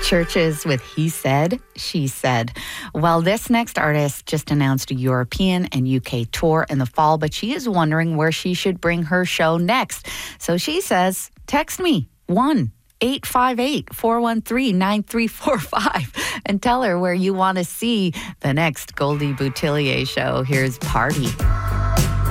Churches with He Said, She Said. Well, this next artist just announced a European and UK tour in the fall, but she is wondering where she should bring her show next. So she says, text me, 1-858-413-9345 and tell her where you want to see the next Goldie Boutillier show. Here's Party.